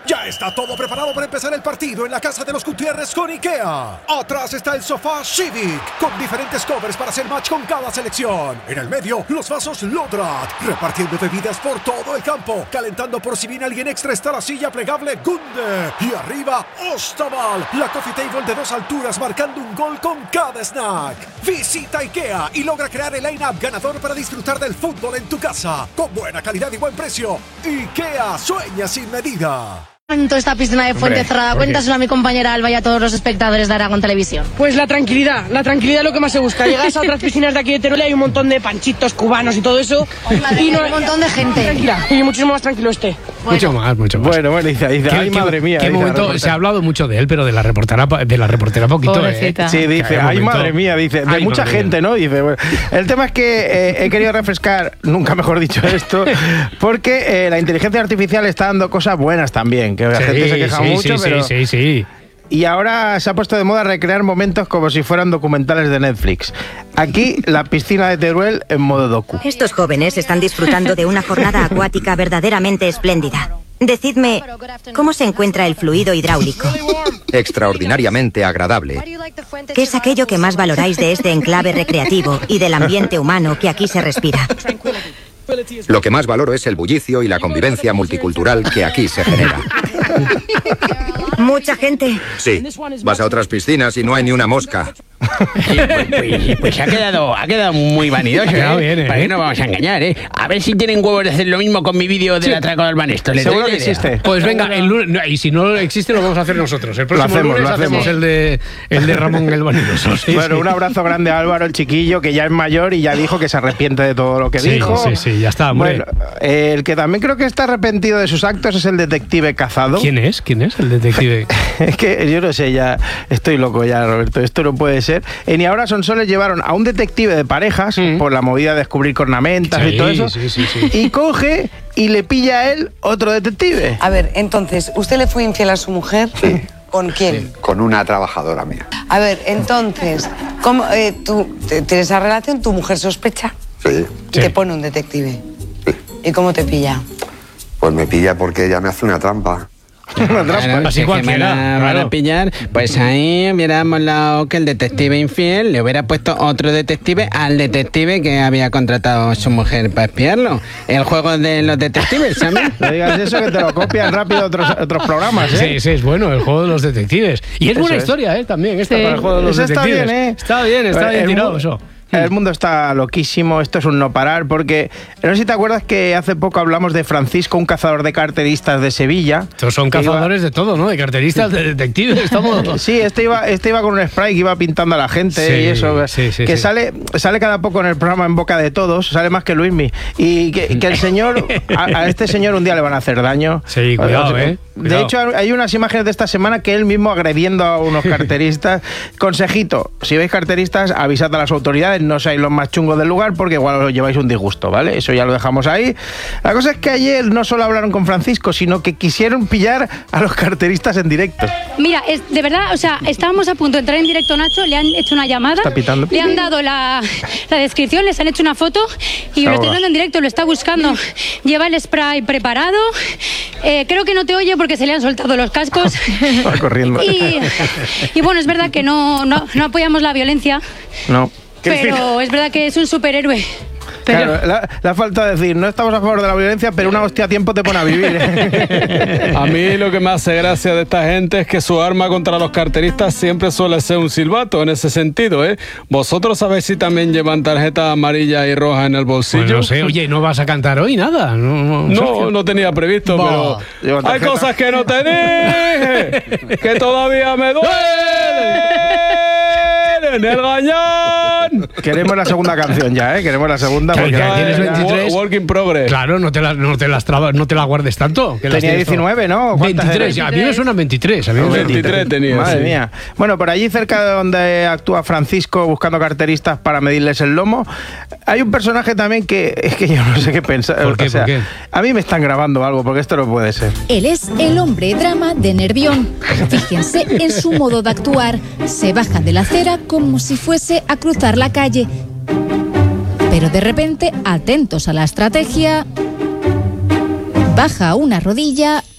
Ya está todo preparado para empezar el partido en la casa de los Gutiérrez con IKEA. Atrás está el sofá Civic, con diferentes covers para hacer match con cada selección. En el medio, los vasos Lodrat, repartiendo bebidas por todo el campo. Calentando por si viene alguien extra está la silla plegable Gunde. Y arriba, Ostaval, la coffee table de 2 alturas marcando un gol con cada snack. Visita IKEA y logra crear el line-up ganador para disfrutar del fútbol en tu casa. Con buena calidad y buen precio. IKEA, sueña sin medida. Esta piscina de Fuente Cerrada, cuéntaselo a mi compañera Alba y a todos los espectadores de Aragón Televisión. Pues la tranquilidad es lo que más se busca. Llegas a otras piscinas de aquí de Teruel y hay un montón de panchitos cubanos y todo eso. Y no hay un montón de gente. Tranquila, y muchísimo más tranquilo este. Mucho más. Bueno, dice, ay, madre mía. ¿Qué momento? Se ha hablado mucho de él, pero de la reportera poquito, Sí, dice, ay, madre mía, dice, de mucha gente, ¿no? Dice, bueno, el tema es que he querido refrescar, nunca mejor dicho esto, porque la inteligencia artificial está dando cosas buenas también, que la gente se queja mucho, pero... Sí. Y ahora se ha puesto de moda recrear momentos como si fueran documentales de Netflix. Aquí, la piscina de Teruel en modo docu. Estos jóvenes están disfrutando de una jornada acuática verdaderamente espléndida. Decidme, ¿cómo se encuentra el fluido hidráulico? Extraordinariamente agradable. ¿Qué es aquello que más valoráis de este enclave recreativo y del ambiente humano que aquí se respira? Lo que más valoro es el bullicio y la convivencia multicultural que aquí se genera. ¿Mucha gente? Sí, vas a otras piscinas y no hay ni una mosca. Pues ha quedado muy vanidoso, ¿eh? ¿Para qué nos vamos a engañar, eh? A ver si tienen huevos de hacer lo mismo con mi vídeo del atraco del Banesto. Seguro que existe. Pues venga, el lunes, y si no existe lo vamos a hacer nosotros. El próximo lunes hacemos el de Ramón el Vanidoso. Sí, bueno, un abrazo grande a Álvaro, el chiquillo, que ya es mayor y ya dijo que se arrepiente de todo lo que dijo. Sí, ya está, hombre. Bueno, el que también creo que está arrepentido de sus actos es el detective Cazado. ¿Quién es el detective? Es que yo no sé, ya estoy loco ya, Roberto, esto no puede ser. En Y Ahora Son Soles llevaron a un detective de parejas por la movida de descubrir cornamentas y todo eso. Sí. Y coge y le pilla a él otro detective. A ver, entonces, ¿usted le fue infiel a su mujer? Sí. ¿Con quién? Sí, con una trabajadora mía. A ver, entonces, ¿cómo, tú tienes esa relación? ¿Tu mujer sospecha? Sí. Y te pone un detective. Sí. ¿Y cómo te pilla? Pues me pilla porque ella me hace una trampa. Claro, así cualquiera, van a pillar, pues ahí hubiéramos hablado que el detective infiel le hubiera puesto otro detective al detective que había contratado a su mujer para espiarlo. El juego de los detectives, ¿sabes? No digas eso, que te lo copian rápido otros programas, ¿eh? Sí, es bueno, el juego de los detectives. Y es Eso buena es. historia, también, esta para el juego de los detectives. Está bien, ¿eh? Está bien tirado eso. El mundo está loquísimo, esto es un no parar, porque no sé si te acuerdas que hace poco hablamos de Francisco, un cazador de carteristas de Sevilla. Estos son cazadores de todo, ¿no? De carteristas, de detectives, estamos... Sí, este iba con un spray que iba pintando a la gente y eso. Que sale cada poco en el programa en boca de todos, sale más que Luismi. Y que el señor, a este señor un día le van a hacer daño. Sí, cuidado, ¿eh? De hecho, hay unas imágenes de esta semana que él mismo agrediendo a unos carteristas. Consejito, si veis carteristas, avisad a las autoridades, no seáis los más chungos del lugar porque igual os lleváis un disgusto, ¿vale? Eso ya lo dejamos ahí. La cosa es que ayer no solo hablaron con Francisco, sino que quisieron pillar a los carteristas en directo. Mira, de verdad, o sea, estábamos a punto de entrar en directo, Nacho, le han hecho una llamada, Está pitando. le han dado la descripción, les han hecho una foto y lo estoy dando en directo, lo está buscando. Lleva el spray preparado, creo que no te oye porque se le han soltado los cascos. Va corriendo. Y bueno, es verdad que no apoyamos la violencia. No. Pero es verdad que es un superhéroe. Pero... Claro, la falta de decir, no estamos a favor de la violencia, pero una hostia a tiempo te pone a vivir. A mí lo que me hace gracia de esta gente es que su arma contra los carteristas siempre suele ser un silbato, en ese sentido, ¿eh? ¿Vosotros sabéis si también llevan tarjetas amarillas y rojas en el bolsillo? Pues no sé, oye, ¿no vas a cantar hoy nada? No tenía previsto, pero hay cosas que no te dije, que todavía me duelen en el gañán. Queremos la segunda canción ya, ¿eh? Queremos la segunda. Porque Porque tienes 23. Work in progress. Claro, no te la guardes tanto. Que tenía 19, ¿no? 23, a mí me suenan 23. 23 tenía. Madre mía. Bueno, por allí cerca de donde actúa Francisco buscando carteristas para medirles el lomo, hay un personaje también que es que yo no sé qué pensar. ¿Por qué? ¿Por qué? A mí me están grabando algo, porque esto no puede ser. Él es el hombre drama de Nervión. Fíjense en su modo de actuar. Se baja de la acera como si fuese a cruzar la calle. Pero de repente, atentos a la estrategia, baja una rodilla